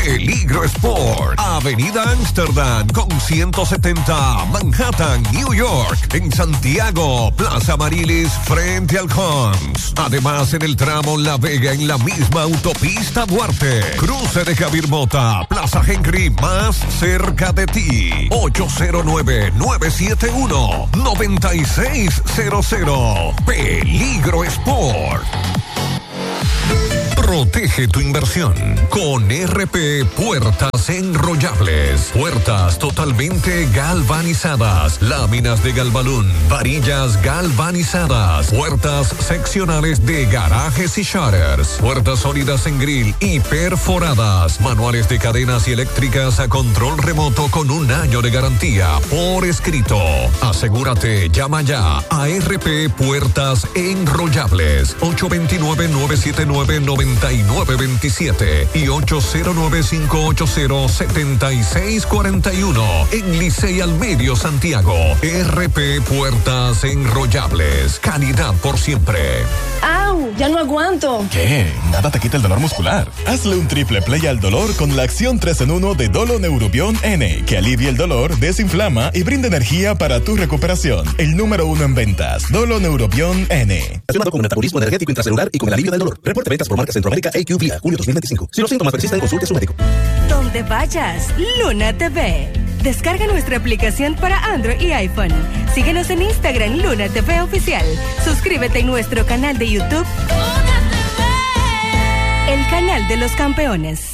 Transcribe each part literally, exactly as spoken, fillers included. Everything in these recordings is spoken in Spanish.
Peligro Sport, Avenida Amsterdam con ciento setenta, Manhattan, New York. En Santiago, Plaza Marilis frente al Hans. Además, en el tramo La Vega, en la misma autopista Duarte. Cruce de Javier Mota, Plaza Henry, más cerca de ti. ocho cero nueve, nueve siete uno, nueve seis cero cero. Peligro Sport. Protege tu inversión con R P Puertas Enrollables. Puertas totalmente galvanizadas, láminas de Galvalún, varillas galvanizadas, puertas seccionales de garajes y shutters, puertas sólidas en grill y perforadas, manuales de cadenas y eléctricas a control remoto con un año de garantía por escrito. Asegúrate, llama ya a R P Puertas Enrollables ocho dos nueve, nueve siete nueve, nueve nueve dos siete y ocho cero nueve, cinco ocho cero, siete seis cuatro uno en Licey al Medio, Santiago. R P Puertas Enrollables, calidad por siempre. ¡Au! Ya no aguanto. ¿Qué? Nada te quita el dolor muscular. Hazle un triple play al dolor con la acción tres en uno de Dolo Neurobion N, que alivia el dolor, desinflama y brinda energía para tu recuperación. El número uno en ventas, Dolo Neurobion N. Relacionado con el metabolismo energético intracelular y con el alivio del dolor. Reporte ventas por marca Centroamérica A Q Vía, junio dos mil veinticinco. Si los síntomas persisten, consulte a su médico. Donde vayas, Luna T V. Descarga nuestra aplicación para Android y iPhone. Síguenos en Instagram, Luna T V Oficial. Suscríbete en nuestro canal de YouTube, Luna T V, el canal de los campeones.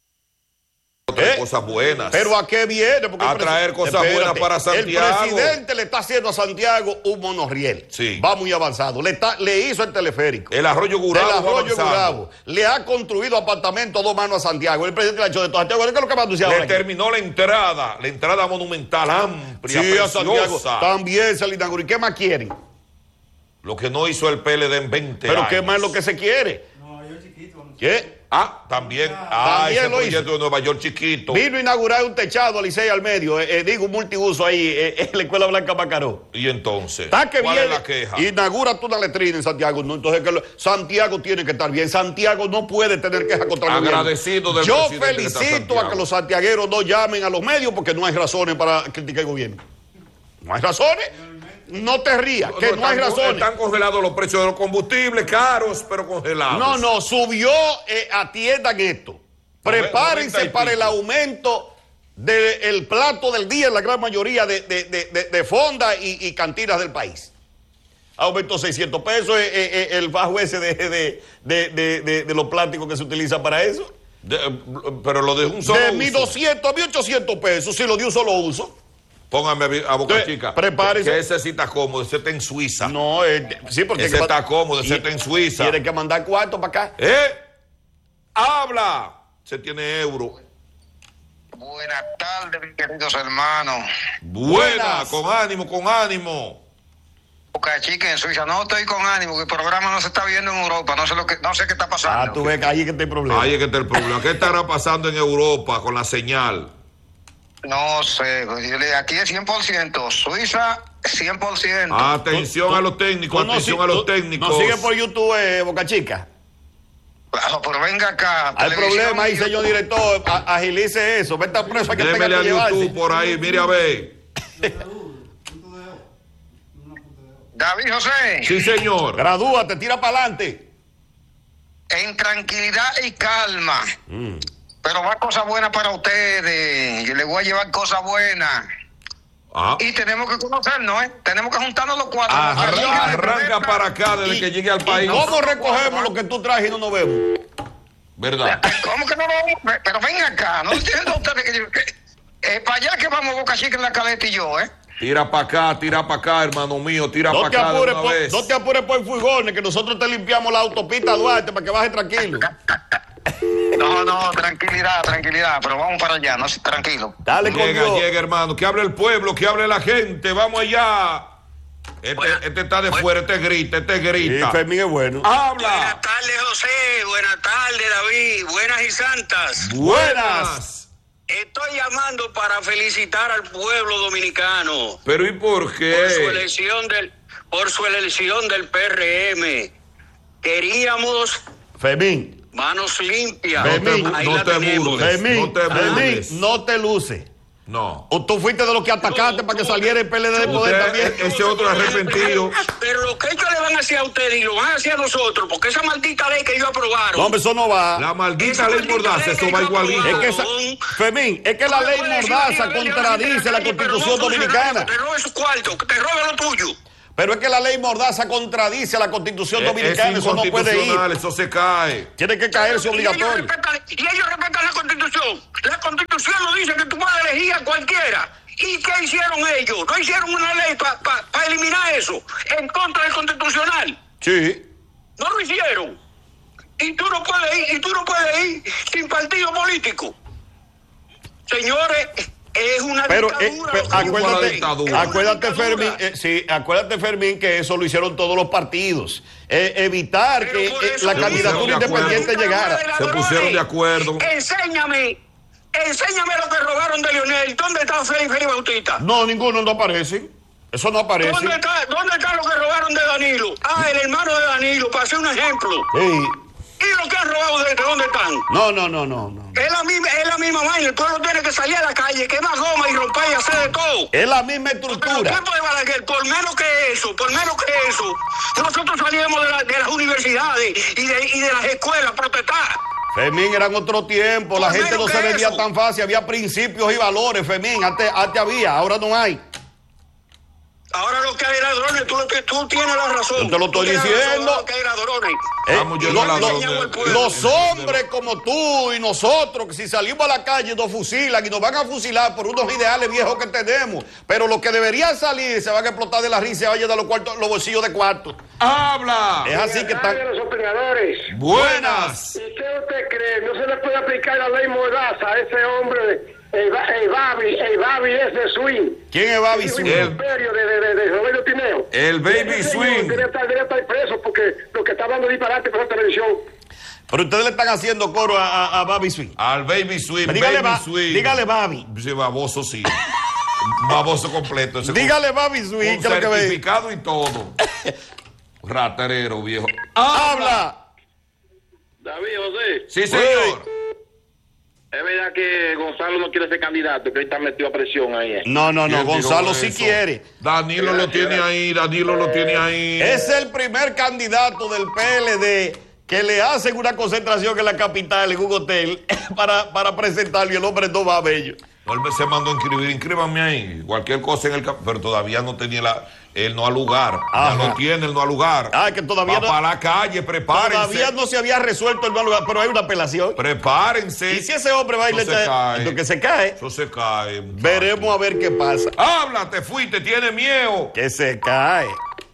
¿Eh? Cosas buenas. ¿Pero a qué viene? Porque a traer cosas Espérate, buenas para Santiago. El presidente le está haciendo a Santiago un monorriel. Sí. Va muy avanzado. Le, está, le hizo el teleférico. El Arroyo Gurabo. El Arroyo Gurabo. Le ha construido apartamentos a dos manos a Santiago. El presidente le ha hecho de todo. Santiago, ¿qué es lo que va a anunciar Le ahora terminó aquí? la entrada, la entrada monumental amplia, sí, preciosa. A Santiago también se le inauguró. ¿Y qué más quieren? Lo que no hizo el P L D en veinte ¿Pero años. qué más es lo que se quiere? No, yo chiquito. No ¿Qué? Ah, también. Ah, ah, también ese lo proyecto hizo. de Nueva York chiquito. Vino a inaugurar un techado a Licey al medio, eh, eh, digo, un multiuso ahí, eh, en la Escuela Blanca Macaró. Y entonces, ¿Está que ¿cuál viene? es la queja? Inaugura tú una letrina en Santiago. No, entonces que lo, Santiago tiene que estar bien. Santiago no puede tener queja contra el gobierno. Agradecido del Yo presidente felicito a que los santiagueros no llamen a los medios porque no hay razones para criticar el gobierno. No hay razones. No te rías, que no, no hay están, razones. Están congelados los precios de los combustibles, caros, pero congelados. No, no, subió, eh, atiendan esto. Prepárense para el aumento del plato del día en la gran mayoría de, de, de, de, de fondas y, y cantinas del país. Aumentó seiscientos pesos eh, eh, el bajo ese de, de, de, de, de, de los plásticos que se utilizan para eso. De, pero lo de un solo de uso. De mil doscientos a mil ochocientos pesos, si lo de un solo uso. Póngame a Boca Entonces, Chica. Prepárese. Que ese sí está cómodo, ese está en Suiza. No, eh, sí, porque. Ese está cómodo, ese está en Suiza. Tiene que mandar cuarto para acá. ¿Eh? ¡Habla! Se tiene euro. Buenas tardes, mis queridos hermanos. Buenas, con ánimo, con ánimo. Boca Chica en Suiza. No estoy con ánimo, que el programa no se está viendo en Europa. No sé lo que, no sé qué está pasando. Ah, tú ves que ahí es que está el problema. Ahí es que está el problema. ¿Qué estará pasando en Europa con la señal? No sé, aquí es cien por ciento, Suiza cien por ciento. Atención tú, a los técnicos, no, atención no, a los tú, técnicos. Nos sigue por YouTube, eh, Boca Chica. Claro, pero venga acá. Hay problema ahí, señor director, a, agilice eso. Vete preso, hay que Démele a llevarse. YouTube por ahí, mire a ver. David José. Sí, señor. Gradúate, tira para adelante. En tranquilidad y calma. Mm. Pero va cosas buenas para ustedes. Yo les voy a llevar cosas buenas. Ah. Y tenemos que conocernos, ¿eh? Tenemos que juntarnos los cuatro. Ah, arranca, arranca para acá desde y, que llegue al país. ¿Cómo recogemos lo que tú traes y no nos vemos? ¿Verdad? ¿Cómo que no lo vamos? Pero ven acá, no entiendo ustedes que, que eh, para allá que vamos Boca Chica en la caleta y yo, ¿eh? Tira para acá, tira para acá, hermano mío, tira no para acá. Apures de una por, vez. no te apures por furgones, que nosotros te limpiamos la autopista Duarte para que bajes tranquilo. No, no, tranquilidad, tranquilidad, pero vamos para allá, no, tranquilo. Dale, llega, con llega, hermano, que hable el pueblo, que hable la gente, vamos allá. Este, buena, este está de buena. fuera, este grita, este grita. Sí, Fermín es bueno. Habla. Buenas tardes, José, buenas tardes, David, buenas y santas. Buenas. Estoy llamando para felicitar al pueblo dominicano. ¿Pero y por qué? Por su elección del, por su elección del P R M. Queríamos... Fermín. Manos limpias. No te, Fermín, no te burles. Fermín, No te burles. Fermín, no te luce. No. O tú fuiste de los que atacaste para que saliera el P L D del poder también. Ese otro arrepentido. Pero lo que ellos le van a hacer a ustedes y lo van a hacer a nosotros, porque esa maldita ley que ellos aprobaron. No, hombre, eso no va. La maldita ley Mordaza, eso va igualito. Es que esa, Fermín, es que la ley Mordaza contradice la Constitución dominicana. Te robes su cuarto, te robes lo tuyo. Pero es que la ley Mordaza contradice a la Constitución dominicana, es eso no puede ir. Eso se cae. Tiene que caerse obligatorio. Y ellos, respetan, y ellos respetan la Constitución. La Constitución no dice que tú puedes elegir a cualquiera. ¿Y qué hicieron ellos? ¿No hicieron una ley para pa, pa eliminar eso? En contra del Constitucional. Sí. No lo hicieron. Y tú no puedes ir, y tú no puedes ir sin partido político. Señores, es una pero, dictadura. Eh, pero acuérdate, dictadura. acuérdate Fermín, eh, sí, acuérdate Fermín que eso lo hicieron todos los partidos. Eh, evitar pero que eh, la candidatura independiente llegara. Se pusieron de acuerdo. Enséñame, enséñame lo que robaron de Leonel. ¿Dónde está Félix Félix Bautista? No, ninguno no aparece. Eso no aparece. ¿Dónde está, ¿Dónde está lo que robaron de Danilo? Ah, el hermano de Danilo, para hacer un ejemplo. Sí. ¿Y lo que han robado de, de dónde están? No, no, no, no, no. Es la misma, es la misma vaina. El pueblo tiene que salir a la calle, quemar goma y romper y hacer de todo. Es la misma estructura. Pero tiempo de Balaguer, por menos que eso, por menos que eso, nosotros salíamos de, la, de las universidades y de, y de las escuelas a protestar. Fermín, eran otro tiempo, por la gente no se vendía tan fácil, había principios y valores, Fermín, antes, antes había, ahora no hay. Ahora lo que hay ladrones, tú, tú tienes la razón. Yo te lo estoy diciendo. Lo que hay ladrones. Eh, Vamos, yo lo, lo, lo, los hombres como tú y nosotros, que si salimos a la calle nos fusilan y nos van a fusilar por unos ideales viejos que tenemos. Pero los que deberían salir se van a explotar de la risa y se vayan a llenar los, cuartos, los bolsillos de cuartos. ¡Habla! Es así que están. Los opinadores. Buenas. ¿Y qué usted cree? ¿No se le puede aplicar la ley Mordaza a ese hombre? El, el Babi, el Babi es de Swing. ¿Quién es Babi Swing? El imperio de, de, de, de Roberto Tineo. El Baby Swing. Debe estar, debe estar preso porque lo que está hablando disparate por la televisión. Pero ustedes le están haciendo coro a, a, a Babi Swing. Al Baby Swing. Dígale, Baby ba, Swing. Dígale Babi. Sí, baboso sí. Baboso completo. Ese dígale Babi Swing. Con certificado y todo. Raterero, viejo. ¡Habla! David José. Sí, señor. Uy. Es verdad que Gonzalo no quiere ser candidato, que él está metido a presión ahí. ¿eh? No, no, no, Gonzalo sí quiere. Danilo lo tiene ahí, Danilo lo tiene ahí. Es el primer candidato del P L D que le hacen una concentración en la capital, en un hotel, para, para presentarlo y el hombre no va a bello. Él se mandó a inscribir, inscríbanme ahí, cualquier cosa en el... Pero todavía no tenía la... Él no ha lugar. Ajá. Ya lo tiene, él no ha lugar. Ah, que todavía va no... para la calle, prepárense. Todavía no se había resuelto el no lugar, pero hay una apelación. Prepárense. Y si ese hombre va a ir... Eso se cae. Lo que se cae. Eso se cae. Muchacho. Veremos a ver qué pasa. Habla, te fuiste, tiene miedo. Que se cae.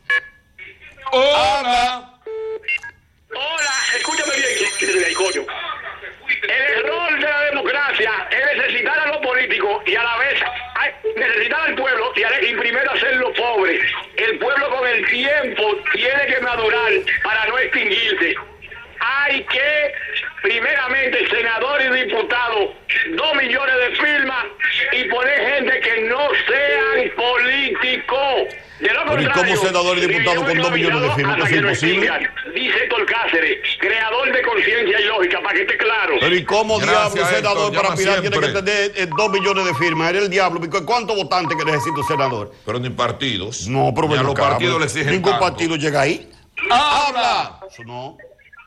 Hola. Hola, escúchame bien, coño. El error de la democracia es necesitar a los políticos y a la vez necesitar al pueblo y, a, y primero hacerlo pobre. El pueblo con el tiempo tiene que madurar para no extinguirse. Hay que, primeramente, senadores y diputados, dos millones de firmas y poner gente que no sean políticos. De lo Pero ¿y cómo senador y diputado con dos millones de firmas? ¿Es imposible? Dice Héctor Cáceres, creador de conciencia y lógica, para que esté claro. Pero ¿y cómo Gracias, diablo, senador, Héctor, para aspirar siempre. tiene que tener eh, dos millones de firmas? Era el diablo. ¿Cuántos votantes que necesita un senador? Pero ni partidos. No, pero ni a bueno, los partidos le exigen ningún tanto. partido llega ahí. ¡Habla! Eso no.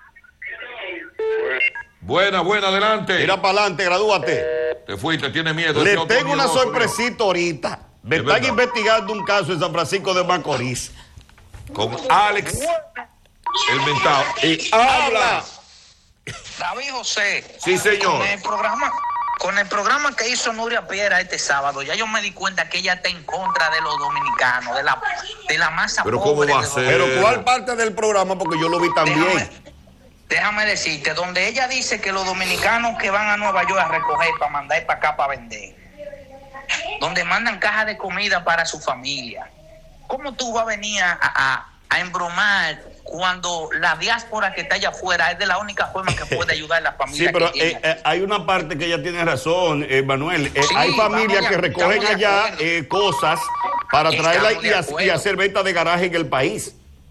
Buena, buena, adelante. Mira para adelante, gradúate. Te fuiste, tiene miedo. Le ese otro tengo una miedoso, sorpresita ahorita. Me Es están verdad. investigando un caso en San Francisco de Macorís. Con Alex, el mentado. Y habla. David José. Sí, señor. Con el programa, con el programa que hizo Nuria Piera este sábado, ya yo me di cuenta que ella está en contra de los dominicanos, de la, de la masa Pero ¿cómo pobre. va a de los- ser? Pero ¿cuál parte del programa? Porque yo lo vi también. Déjame, déjame decirte, donde ella dice que los dominicanos que van a Nueva York a recoger para mandar para acá para vender, donde mandan cajas de comida para su familia, ¿cómo tú vas a venir a, a, a embromar cuando la diáspora que está allá afuera es de la única forma que puede ayudar a la familia? Sí, pero que tiene eh, eh, hay una parte que ella tiene razón, eh, Manuel. Eh, Sí, hay familias vamos que de- recogen estamos de allá acuerdo. eh, cosas para Estamos traerla de y, ha- acuerdo. y hacer venta de garaje en el país.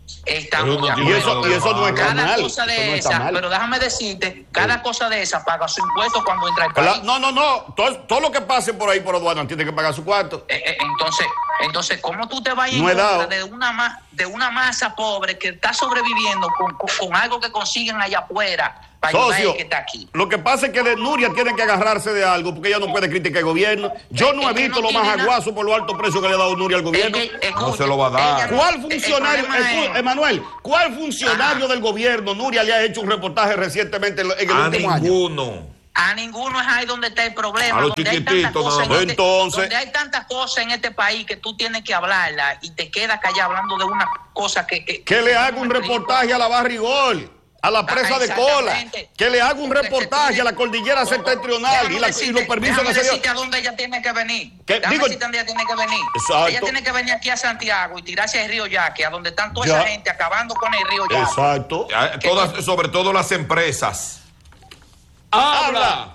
Estamos de y, eso, y eso no está cada mal. cosa de eso no esa, está mal. pero déjame decirte, cada sí. cosa de esa paga su impuesto cuando entra al país. No, no, no. Todo, todo lo que pase por ahí por aduana tiene que pagar su cuarto. Eh, eh, entonces, entonces, ¿cómo tú te vas no en contra de una, ma de una masa pobre que está sobreviviendo con, con, con algo que consiguen allá afuera? Socio, que está aquí. Lo que pasa es que de Nuria tiene que agarrarse de algo porque ella no puede criticar el gobierno. Yo no he visto lo más aguazo por los altos precios que le ha dado Nuria al gobierno. Es que, no se lo va a dar. ¿Cuál funcionario, es... Emanuel, cuál funcionario Ajá. del gobierno Nuria le ha hecho un reportaje recientemente en el a último ninguno. año? A ninguno es ahí donde está el problema. A los donde, hay chiquititos, cosas no. en Entonces, este, donde hay tantas cosas en este país que tú tienes que hablarla y te quedas callado hablando de una cosa que... Que, que le haga un reportaje a la Barrigol, a la presa de Cola, que le haga un reportaje a la cordillera septentrional y, la, y los permisos que se dio. ¿A dónde ella tiene que venir? ¿Qué? Digo, ella tiene que venir. Exacto. Ella tiene que venir aquí a Santiago y tirarse al río Yaque, a donde están toda ya. esa gente acabando con el río Yaque. Exacto. Todas, sobre todo las empresas. ¡Habla!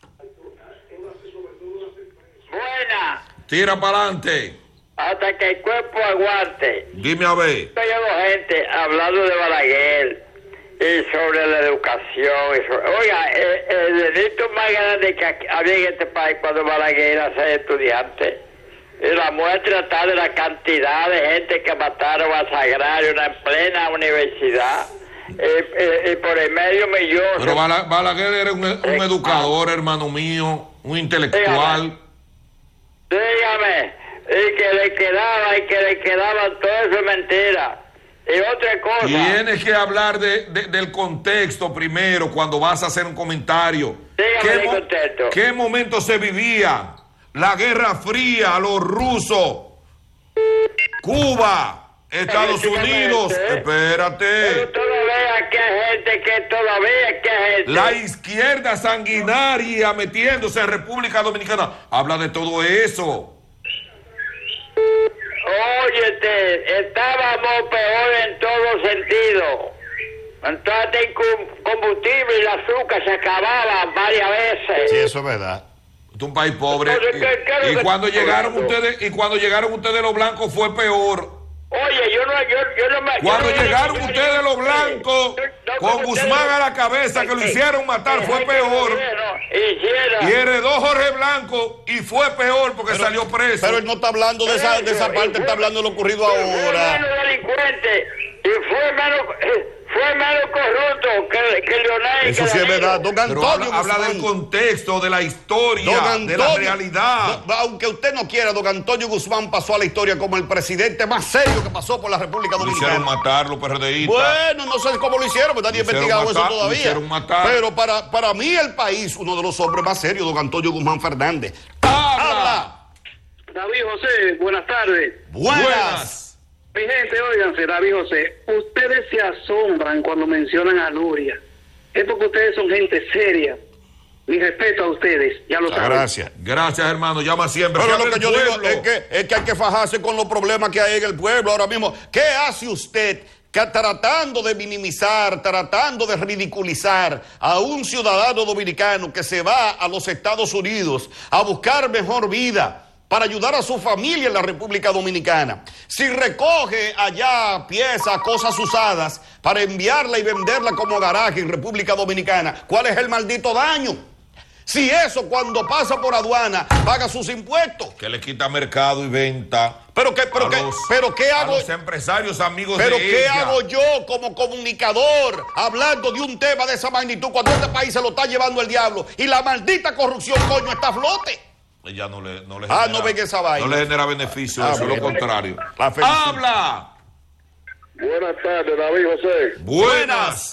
Buena. Tira para adelante. Hasta que el cuerpo aguante. Dime a ver. Estoy oyendo gente hablando de Balaguer y sobre la educación. Y sobre... Oiga, el, el delito más grande que había en este país cuando Balaguer era ser estudiante. Y la muestra está de la cantidad de gente que mataron a Sagrario en plena universidad. Y, y, y por el medio millón. Pero Bala, Balaguer era un, un educador, hermano mío, un intelectual. Dígame, dígame, y que le quedaba, y que le quedaban todo eso es mentira. Y otra cosa. Tienes que hablar de, de, del contexto primero cuando vas a hacer un comentario. Dígame ¿Qué, el contexto. ¿Qué momento se vivía? La Guerra Fría, los rusos, Cuba, Estados Unidos. Espérate. Pero todavía que hay gente, que todavía que hay gente. La izquierda sanguinaria metiéndose en República Dominicana. Habla de todo eso. Óyete, estábamos peor en todo sentido. Entonces el combustible y el azúcar se acababan varias veces. Sí, eso es verdad. Es un país pobre. Entonces, ¿qué, qué y, y cuando llegaron ustedes, y cuando llegaron ustedes los blancos fue peor. Oye, yo no, yo, yo no me... Cuando yo no, llegaron yo, ustedes yo, los blancos, yo, yo, con Guzmán a la cabeza, que lo hicieron matar, fue peor. Y heredó Jorge Blanco y fue peor porque pero, salió preso. Pero él no está hablando de esa, de esa parte, está hablando de lo ocurrido ahora. Fue menos delincuente y fue menos... Fue menos corrupto que, que Leonel. Eso sí es verdad. Don Antonio habla, habla del contexto, de la historia, Antonio, de la realidad. Do, aunque usted no quiera, don Antonio Guzmán pasó a la historia como el presidente más serio que pasó por la República Dominicana. Lo hicieron matar los PRDistas. Bueno, no sé cómo lo hicieron, porque nadie ha investigado matar, eso todavía. Lo hicieron matar. Pero para, para mí el país, uno de los hombres más serios, don Antonio Guzmán Fernández. ¡Habla! ¡Habla! David José, buenas tardes. Buenas. Buenas. Mi gente, óiganse, David José, ustedes se asombran cuando mencionan a Nuria. Es porque ustedes son gente seria. Mi respeto a ustedes, ya lo saben. Gracias. Gracias, hermano, llama siempre. Pero lo que yo digo es que, es que hay que fajarse con los problemas que hay en el pueblo ahora mismo. ¿Qué hace usted que tratando de minimizar, tratando de ridiculizar a un ciudadano dominicano que se va a los Estados Unidos a buscar mejor vida para ayudar a su familia en la República Dominicana? Si recoge allá piezas, cosas usadas para enviarla y venderla como garaje en República Dominicana, ¿cuál es el maldito daño? Si eso cuando pasa por aduana paga sus impuestos. Que le quita mercado y venta. Pero qué, pero qué, los, pero qué hago. A los empresarios amigos pero de qué ella. hago yo como comunicador hablando de un tema de esa magnitud cuando este país se lo está llevando el diablo y la maldita corrupción, coño, está a flote. Ella no le, no le ah, genera, no ven esa vaina. No le genera beneficio, ah, eso es lo contrario. ¡Habla! Buenas tardes, David José. Buenas.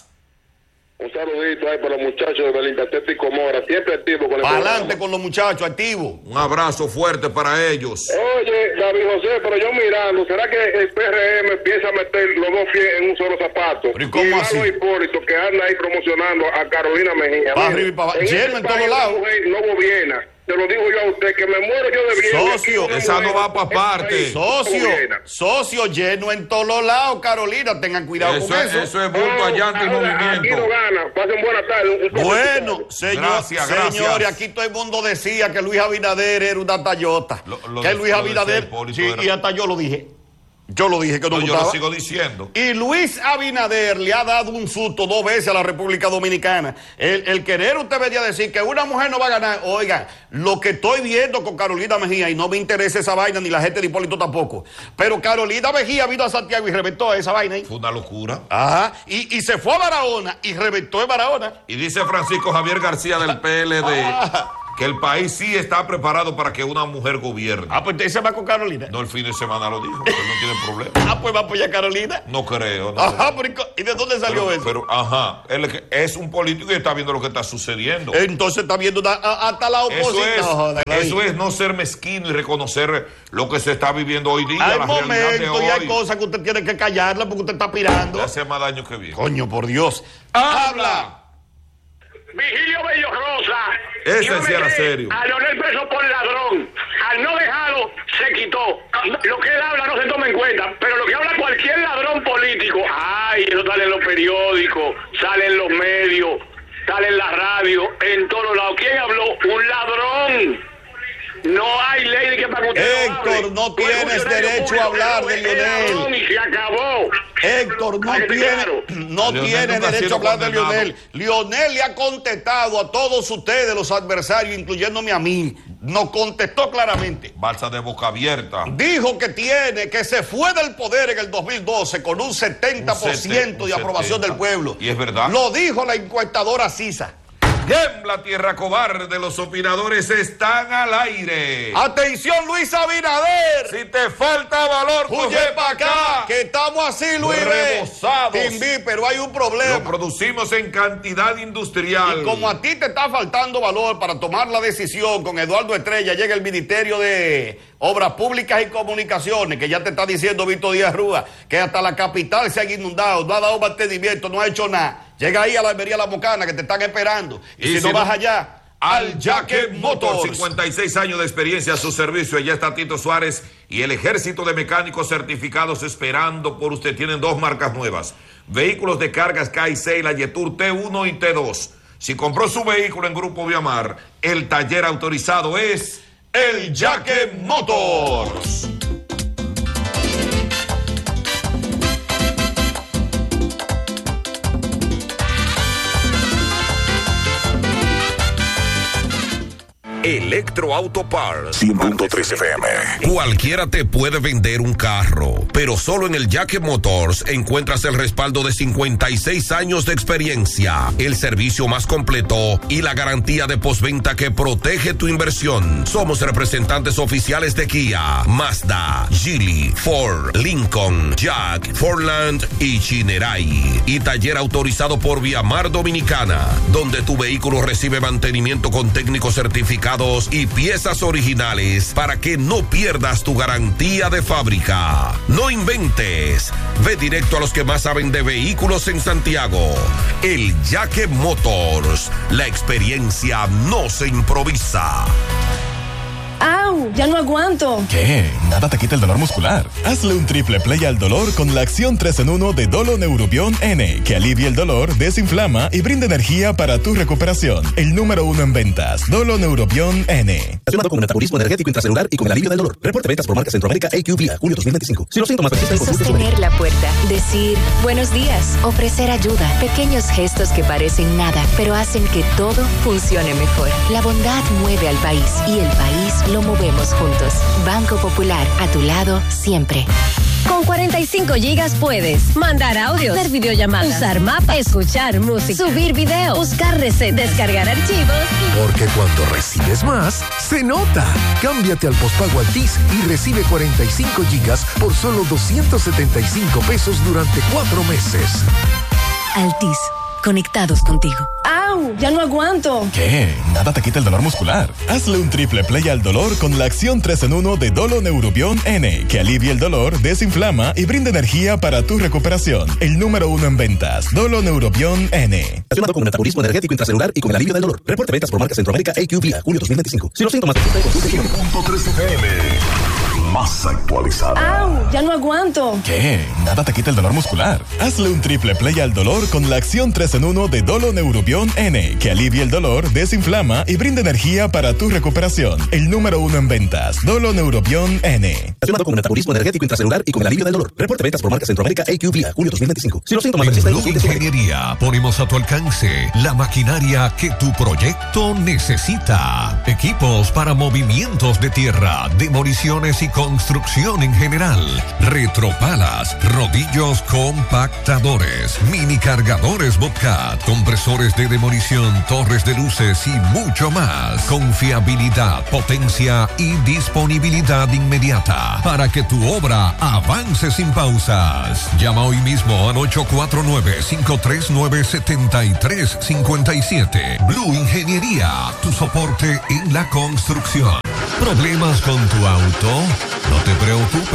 Un saludito ahí para los muchachos de Belindatete y Comora, siempre activo con el Adelante con los muchachos, activos. Un abrazo fuerte para ellos. Oye, David José, pero yo mirando, ¿será que el P R M empieza a meter los dos pies en un solo zapato? ¿Y cómo y así? Hipólito, que anda ahí promocionando a Carolina Mejía. Para arriba y para abajo. Lleno en todos lados. No gobierna. Te lo digo yo a usted, que me muero yo de bien. Socio, esa no va para parte. Socio, socio, lleno en todos los lados, Carolina, tengan cuidado eso con es, eso. Eso es bulto allá ante el movimiento. Aquí no gana, pasen buena tarde. Bueno, señor, gracias, señores, gracias. aquí todo el mundo decía que Luis Abinader era una tallota. Lo, lo que de, Luis Abinader, sí, era... y hasta yo lo dije. Yo lo dije que no, no gustaba. Yo lo sigo diciendo. Y Luis Abinader le ha dado un susto dos veces a la República Dominicana. El, el querer usted venía a decir que una mujer no va a ganar. Oiga, lo que estoy viendo con Carolina Mejía, y no me interesa esa vaina, ni la gente de Hipólito tampoco, pero Carolina Mejía vino a Santiago y reventó esa vaina ahí. Fue una locura. Ajá, y, y se fue a Barahona y reventó en Barahona. Y dice Francisco Javier García del P L D... Ah. Que el país sí está preparado para que una mujer gobierne. Ah, pues ese va con Carolina. No, el fin de semana lo dijo, que no tiene problema. Ah, pues va a apoyar a Carolina. No creo. No ajá, pero ¿y de dónde salió pero, eso? Pero, ajá, él es un político y está viendo lo que está sucediendo. Entonces está viendo hasta la oposición. Eso es, no, joder, eso es no ser mezquino y reconocer lo que se está viviendo hoy día. Hay la momentos de hoy. y hay cosas que usted tiene que callarla porque usted está aspirando. Le hace más daño que bien. Coño, por Dios. ¡Habla! Vigilio Bello Rosa. Ese sí era serio. A Leonel preso por ladrón. Al no dejarlo, se quitó. Lo que él habla no se toma en cuenta. Pero lo que habla cualquier ladrón político, ay, eso sale en los periódicos, sale en los medios, sale en la radio, en todos lados. ¿Quién habló? Un ladrón. No hay ley de que para que usted Héctor, hable. no tienes derecho a hablar de Lionel. Y se acabó. Héctor, no tiene, no tiene derecho a hablar de Lionel. Lionel le ha contestado a todos ustedes, los adversarios, incluyéndome a mí. Nos contestó claramente. Balsa de boca abierta. Dijo que tiene, que se fue del poder en el dos mil doce con un setenta por ciento un de aprobación setenta. Del pueblo. Y es verdad. Lo dijo la encuestadora Sisa. Tiembla tierra cobarde, los opinadores están al aire. Atención, Luis Abinader. Si te falta valor, huye para acá, que estamos así, Luis. Rebosados. Timbi, pero hay un problema. Lo producimos en cantidad industrial. Y como a ti te está faltando valor para tomar la decisión con Eduardo Estrella, llega el Ministerio de Obras Públicas y Comunicaciones, que ya te está diciendo Víctor Díaz Rúa, que hasta la capital se ha inundado, no ha dado mantenimiento, no ha hecho nada. Llega ahí a la Almería La Mocana, que te están esperando. Y, y si, si no vas allá, al Jacket Motors. cincuenta y seis años de experiencia a su servicio. Allá está Tito Suárez y el ejército de mecánicos certificados esperando por usted. Tienen dos marcas nuevas. Vehículos de cargas K seis, la Yetur T uno y T dos. Si compró su vehículo en Grupo Viamar, el taller autorizado es el Jacket Motors. Electro Auto Parts cien punto tres F M. Cualquiera te puede vender un carro, pero solo en el Jacket Motors encuentras el respaldo de cincuenta y seis años de experiencia, el servicio más completo y la garantía de postventa que protege tu inversión. Somos representantes oficiales de Kia, Mazda, Geely, Ford, Lincoln, Jack, Fordland y Chinerai. Y taller autorizado por Viamar Dominicana, donde tu vehículo recibe mantenimiento con técnicos certificados y piezas originales para que no pierdas tu garantía de fábrica. No inventes. Ve directo a los que más saben de vehículos en Santiago. El Jacket Motors. La experiencia no se improvisa. ¡Au! Ya no aguanto. ¿Qué? Nada te quita el dolor muscular. Hazle un triple play al dolor con la acción tres en uno de Dolo Neurobion N, que alivia el dolor, desinflama y brinda energía para tu recuperación. El número uno en ventas, Dolo Neurobion N. Relacionado con el metabolismo energético intracelular y con el alivio del dolor. Reporte ventas por marca Centroamérica A Q Vía, julio dos mil veinticinco. Si los síntomas persisten, consulte su médico. Sostener la puerta, decir buenos días, ofrecer ayuda. Pequeños gestos que parecen nada, pero hacen que todo funcione mejor. La bondad mueve al país y el país lo movemos juntos. Banco Popular, a tu lado siempre. Con cuarenta y cinco gigas puedes mandar audios, hacer videollamadas, usar mapas, escuchar música, subir videos, buscar recetas, descargar archivos. Porque cuando recibes más, se nota. Cámbiate al postpago Altis y recibe cuarenta y cinco gigas por solo doscientos setenta y cinco pesos durante cuatro meses. Altis, conectados contigo. ¡Au! Ya no aguanto. ¿Qué? Nada te quita el dolor muscular. Hazle un triple play al dolor con la acción tres en uno de Dolo Neurobion N, que alivia el dolor, desinflama y brinda energía para tu recuperación. El número uno en ventas, Dolo Neurobion N. Relacionado con el metabolismo energético intracelular y con el alivio del dolor. Reporte ventas por marca Centroamérica A Q Vía, julio dos mil veinticinco. Si los síntomas persisten, consulte su médico. cien punto tres F M. más actualizada. ¡Au! Ya no aguanto. ¿Qué? Nada te quita el dolor muscular. Hazle un triple play al dolor con la acción tres en uno de Dolo Neurobion N, que alivia el dolor, desinflama y brinda energía para tu recuperación. El número uno en ventas, Dolo Neurobion N. Relacionado con el metabolismo energético intracelular y con el alivio del dolor. Reporte ventas por marca Centroamérica A Q Vía, julio dos mil veinticinco. Si los síntomas persisten, en Blue Ingeniería ponemos a tu alcance la maquinaria que tu proyecto necesita. Equipos para movimientos de tierra, demoliciones y construcción en general. Retropalas, rodillos compactadores, mini cargadores Bobcat, compresores de demolición, torres de luces y mucho más. Confiabilidad, potencia y disponibilidad inmediata para que tu obra avance sin pausas. Llama hoy mismo al ocho cuatro nueve, cinco tres nueve, siete tres cinco siete. Blue Ingeniería, tu soporte en la construcción. ¿Problemas con tu auto? No te preocupes.